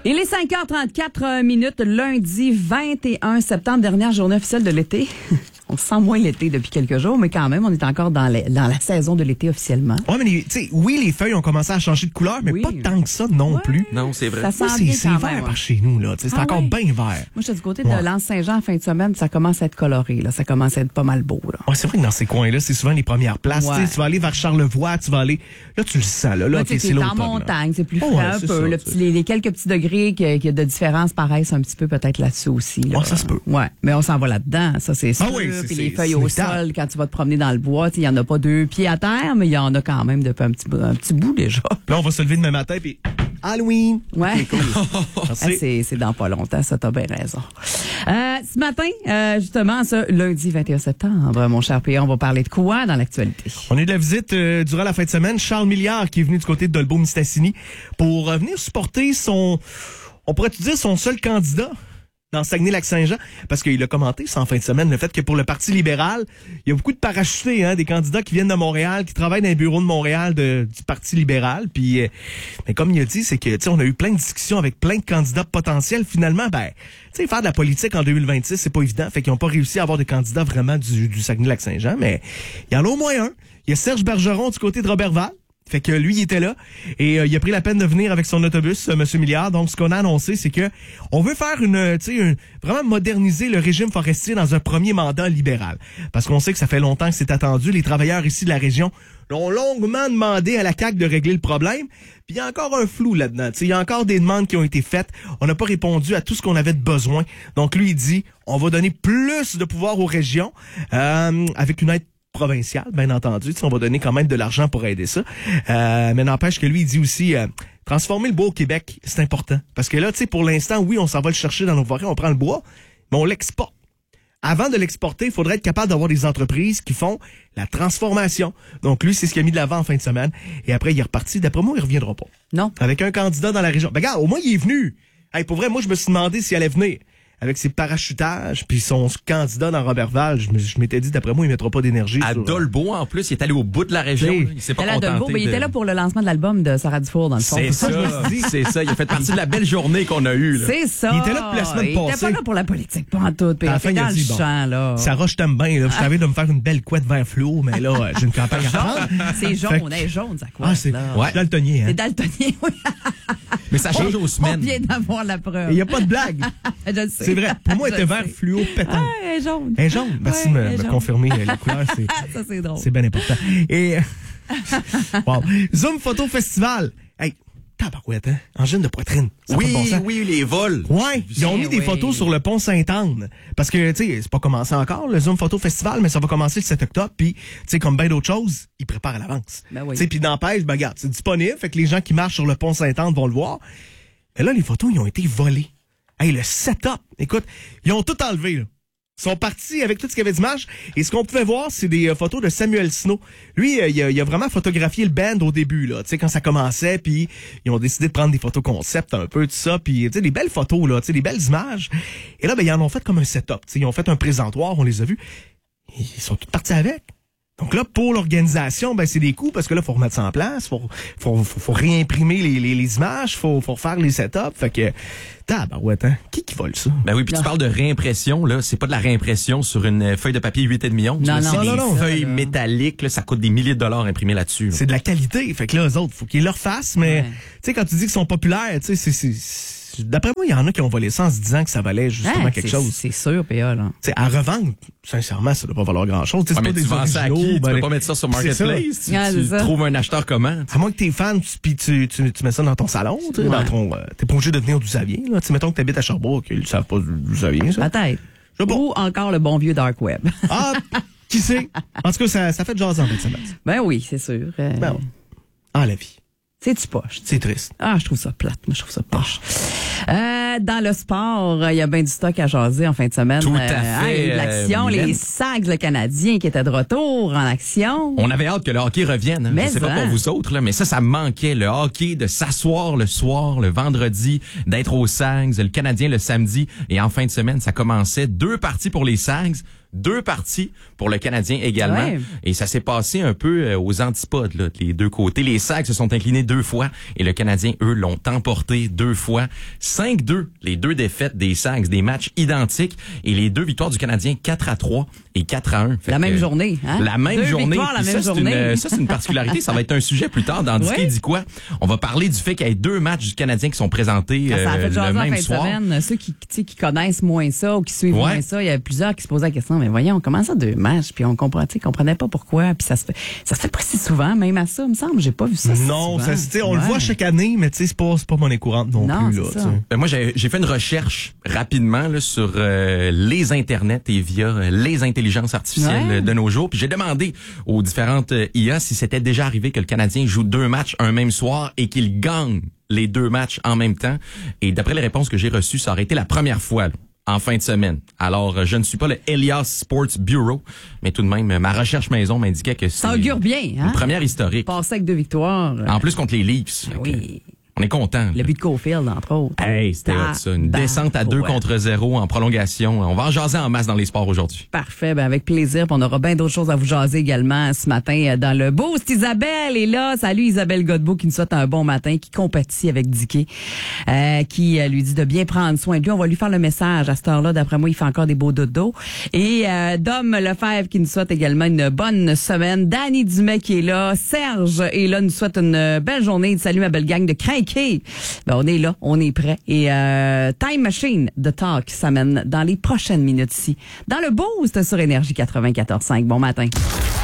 Il est 5h34 minutes, lundi 21 septembre, dernière journée officielle de l'été. On sent moins l'été depuis quelques jours, mais quand même, on est encore dans la saison de l'été officiellement. Ouais, mais tu sais, oui, les feuilles ont commencé à changer de couleur, mais pas tant que ça non plus. Non, c'est vrai. Ça sent Moi, bien c'est quand vert même, par chez nous, là. C'est encore bien vert. Moi, je suis du côté de l'Anse-Saint-Jean, en fin de semaine, ça commence à être coloré, là. Ça commence à être pas mal beau, là. Ouais, c'est vrai que dans ces coins-là, c'est souvent les premières places. Ouais. Tu vas aller vers Charlevoix, tu vas aller... Là, tu le sens, là. Là, tu c'est es en l'automne, là. montagne, c'est plus Oh, frais ouais, un c'est peu. ça, Les quelques petits degrés qu'il y a de différence paraissent un petit peu peut-être là-dessus aussi. Là. Ouais, ça se peut. Ouais, mais on s'en va là-dedans, ça c'est sûr. oui, Puis c'est les feuilles au inévitable. sol, quand tu vas te promener dans le bois, il y en a pas 2 pieds à terre, mais il y en a quand même depuis un petit bout déjà. Là, on va se lever demain matin, puis Halloween. Ouais. Okay, cool. Merci. C'est dans pas longtemps, ça, t'as bien raison. Ce matin, justement, ce lundi 21 septembre, mon cher Pierre, on va parler de quoi dans l'actualité? On a eu de la visite durant la fin de semaine. Charles Milliard qui est venu du côté de Dolbeau-Mistassini pour venir supporter son seul candidat dans Saguenay-Lac-Saint-Jean, parce qu'il a commenté ça en fin de semaine, le fait que pour le Parti libéral, il y a beaucoup de parachutés, des candidats qui viennent de Montréal, qui travaillent dans les bureaux de Montréal du Parti libéral. Puis, mais comme il a dit, c'est que on a eu plein de discussions avec plein de candidats potentiels. Finalement, faire de la politique en 2026, c'est pas évident. Fait qu'ils n'ont pas réussi à avoir des candidats vraiment du Saguenay-Lac-Saint-Jean, mais il y en a au moins un. Il y a Serge Bergeron du côté de Robertval. Fait que lui, il était là et il a pris la peine de venir avec son autobus, Monsieur Milliard. Donc, ce qu'on a annoncé, c'est que on veut faire vraiment moderniser le régime forestier dans un premier mandat libéral. Parce qu'on sait que ça fait longtemps que c'est attendu. Les travailleurs ici de la région l'ont longuement demandé à la CAQ de régler le problème. Puis il y a encore un flou là-dedans. Il y a encore des demandes qui ont été faites. On n'a pas répondu à tout ce qu'on avait de besoin. Donc, lui, il dit, on va donner plus de pouvoir aux régions avec une aide provincial, bien entendu. On va donner quand même de l'argent pour aider ça. Mais n'empêche que lui, il dit aussi, transformer le bois au Québec, c'est important. Parce que là, pour l'instant, oui, on s'en va le chercher dans nos forêts, on prend le bois, mais on l'exporte. Avant de l'exporter, il faudrait être capable d'avoir des entreprises qui font la transformation. Donc lui, c'est ce qu'il a mis de l'avant en fin de semaine. Et après, il est reparti. D'après moi, il reviendra pas. Non. Avec un candidat dans la région. Ben, regarde, au moins, il est venu. Hey, pour vrai, moi, je me suis demandé s'il allait venir. Avec ses parachutages, puis son candidat dans Robertval, je m'étais dit, d'après moi, il mettra pas d'énergie. À Dolbeau, en plus, il est allé au bout de la région. Il s'est pas contenté. Il était là pour le lancement de l'album de Sarah Dufour, dans le fond. C'est ça, c'est ça. Il a fait partie de la belle journée qu'on a eue. Là. C'est ça. Il était là pour la semaine passée. Il était pas là pour la politique, pas en tout. Puis à la fin, il a dit, champ, là. Sarah, je t'aime bien. Je t'avais de me faire une belle couette vert fluo, mais là, j'ai une campagne à prendre. C'est jaune, elle est jaune, ça quoi. Ah, c'est daltonien. C'est daltonien, oui. Mais ça change aux semaines. On vient d'avoir la preuve. Il n'y a pas de blague. Je le sais. C'est vrai. Pour moi, elle était vert fluo pétant. Ah, elle est jaune. Elle est jaune. Merci de me confirmer la couleur. Ça, c'est drôle. C'est bien important. Et, wow. Zoom Photo Festival. Hey, tabarouette, hein? Engine de poitrine. Oui, les vols. Ouais, ils ont mis des photos sur le pont Sainte-Anne. Parce que, tu sais, c'est pas commencé encore, le Zoom Photo Festival, mais ça va commencer le 7 octobre. Puis, tu sais, comme bien d'autres choses, ils préparent à l'avance. Ben oui. Tu sais, puis n'empêche, regarde, c'est disponible. Fait que les gens qui marchent sur le pont Sainte-Anne vont le voir. Mais là, les photos, ils ont été volées. Hey, le setup, écoute, ils ont tout enlevé, là. Ils sont partis avec tout ce qu'il y avait d'image. Et ce qu'on pouvait voir, c'est des photos de Samuel Snow. Lui, il a vraiment photographié le band au début, là. Tu sais, quand ça commençait, puis ils ont décidé de prendre des photos concept un peu, tout ça. Puis, tu sais, des belles photos, là, tu sais, des belles images. Et là, ils en ont fait comme un setup. Tu sais, ils ont fait un présentoir, on les a vus. Ils sont tous partis avec. Donc là, pour l'organisation, c'est des coûts parce que là, faut remettre ça en place, faut réimprimer les images, faut refaire les setups. Fait que, tabarouette, hein? Qui vole ça? Ben oui, puis tu parles de réimpression, là. C'est pas de la réimpression sur une feuille de papier 8,5 onces. Non, c'est des non, feuilles métalliques, là. Ça coûte des milliers de dollars imprimés là-dessus. Là. C'est de la qualité. Fait que là, eux autres, faut qu'ils le refassent, mais, tu sais, quand tu dis qu'ils sont populaires, tu sais, d'après moi, il y en a qui ont volé ça en se disant que ça valait justement quelque chose. C'est sûr, PA, là. T'sais, à revendre, sincèrement, ça doit pas valoir grand-chose. Ouais, mais tu vends ça à qui? Tu peux pas mettre ça sur Marketplace? Tu trouves un acheteur comment? À moins que t'es fan, puis tu mets ça dans ton salon, dans ton... t'es pas obligé de tenir d'où ça vient. Là. Mettons que t'habites à Sherbrooke, ils savent pas d'où ça vient, ça. Peut-être. Ou encore le bon vieux Dark Web. Ah, qui sait? En tout cas, ça fait de jaser en fait, ça. Ben oui, c'est sûr. Ben oui. Ah, la vie. C'est-tu poche? C'est triste. Ah, je trouve ça plate. Moi, je trouve ça poche. Dans le sport, il y a bien du stock à jaser en fin de semaine. Tout à fait. L'action, les Sags, le Canadien qui était de retour en action. On avait hâte que le hockey revienne. Mais je sais pas pour vous autres, là, mais ça manquait. Le hockey, de s'asseoir le soir, le vendredi, d'être aux Sags, le Canadien le samedi. Et en fin de semaine, ça commençait 2 parties pour les Sags. 2 parties pour le Canadien également. Ouais. Et ça s'est passé un peu aux antipodes, là, les deux côtés. Les Sags se sont inclinés 2 fois et le Canadien, eux, l'ont emporté 2 fois. 5-2, les 2 défaites des Sags, des matchs identiques. Et les 2 victoires du Canadien, 4-3 et 4-1. La même journée, hein? La même 2 journée. victoires, la Puis même journée. ça, c'est une particularité. Ça va être un sujet plus tard dans Disquet dit quoi. On va parler du fait qu'il y ait 2 matchs du Canadien qui sont présentés Ça a fait le jaser en même fin de soir. semaine. Ceux qui connaissent moins ça ou qui suivent moins ça, il y a plusieurs qui se posaient la question, mais voyons, comment ça 2 matchs? Puis on comprenait pas pourquoi. Puis ça se fait pas si souvent, même à ça, il me semble. J'ai pas vu ça si Non, souvent. on le voit chaque année, mais c'est pas monnaie courante non plus. Là, c'est ça. Ben moi, j'ai fait une recherche rapidement là, sur les internets et via les intelligences artificielles de nos jours. Puis j'ai demandé aux différentes IA si c'était déjà arrivé que le Canadien joue 2 matchs un même soir et qu'il gagne les 2 matchs en même temps. Et d'après les réponses que j'ai reçues, ça aurait été la première fois là, en fin de semaine. Alors, je ne suis pas le Elias Sports Bureau, mais tout de même, ma recherche maison m'indiquait que c'est Ça augure bien, hein? une première historique. Passer avec 2 victoires. En plus contre les Leafs. Oui. On est content. Le but de Caulfield, entre autres. Hey, c'était hot, ça. Une descente à 2 contre 0 en prolongation. On va en jaser en masse dans les sports aujourd'hui. Parfait, ben avec plaisir. Puis on aura bien d'autres choses à vous jaser également ce matin dans le Boost. Isabelle est là. Salut Isabelle Godbout qui nous souhaite un bon matin, qui compatit avec Dicky, qui lui dit de bien prendre soin de lui. On va lui faire le message à cette heure-là. D'après moi, il fait encore des beaux dodos. Et Dom Lefebvre qui nous souhaite également une bonne semaine. Danny Dumais qui est là. Serge est là, nous souhaite une belle journée. Salut ma belle gang de Crinqué. Ben, on est là, on est prêt. Et Time Machine de Talk s'amène dans les prochaines minutes ici. Dans le Boost sur Énergie 94.5. Bon matin.